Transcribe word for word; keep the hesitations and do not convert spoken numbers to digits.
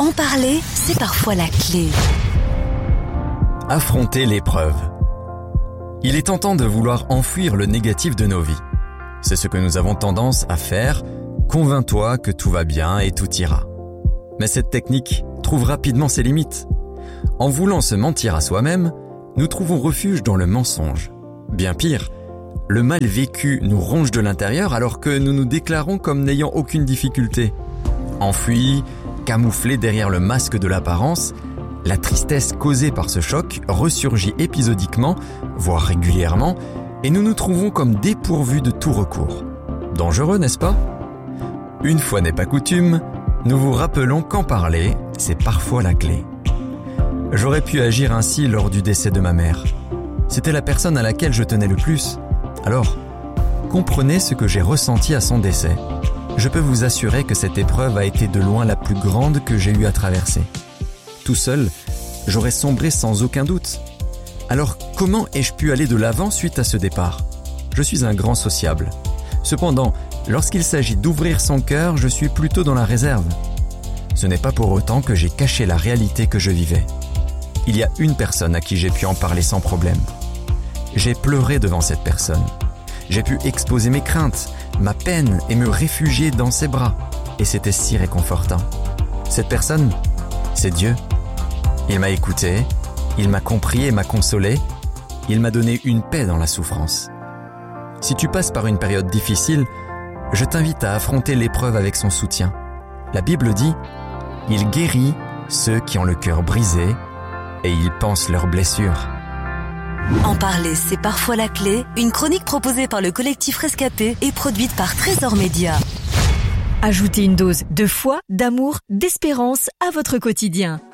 En parler, c'est parfois la clé. Affronter l'épreuve. Il est tentant de vouloir enfuir le négatif de nos vies. C'est ce que nous avons tendance à faire. Convainc-toi que tout va bien et tout ira. Mais cette technique trouve rapidement ses limites. En voulant se mentir à soi-même, nous trouvons refuge dans le mensonge. Bien pire, le mal vécu nous ronge de l'intérieur alors que nous nous déclarons comme n'ayant aucune difficulté. Enfui, camouflé derrière le masque de l'apparence, la tristesse causée par ce choc ressurgit épisodiquement, voire régulièrement, et nous nous trouvons comme dépourvus de tout recours. Dangereux, n'est-ce pas ? Une fois n'est pas coutume, nous vous rappelons qu'en parler, c'est parfois la clé. J'aurais pu agir ainsi lors du décès de ma mère. C'était la personne à laquelle je tenais le plus. Alors, comprenez ce que j'ai ressenti à son décès. Je peux vous assurer que cette épreuve a été de loin la plus grande que j'ai eu à traverser. Tout seul, j'aurais sombré sans aucun doute. Alors, comment ai-je pu aller de l'avant suite à ce départ ? Je suis un grand sociable. Cependant, lorsqu'il s'agit d'ouvrir son cœur, je suis plutôt dans la réserve. Ce n'est pas pour autant que j'ai caché la réalité que je vivais. Il y a une personne à qui j'ai pu en parler sans problème. J'ai pleuré devant cette personne. J'ai pu exposer mes craintes, ma peine et me réfugier dans ses bras. Et c'était si réconfortant. Cette personne, c'est Dieu. Il m'a écouté, il m'a compris et m'a consolé. Il m'a donné une paix dans la souffrance. Si tu passes par une période difficile, je t'invite à affronter l'épreuve avec son soutien. La Bible dit « Il guérit ceux qui ont le cœur brisé et il panse leurs blessures. » En parler, c'est parfois la clé. Une chronique proposée par le collectif Rescapé et produite par Trésor Média. Ajoutez une dose de foi, d'amour, d'espérance à votre quotidien.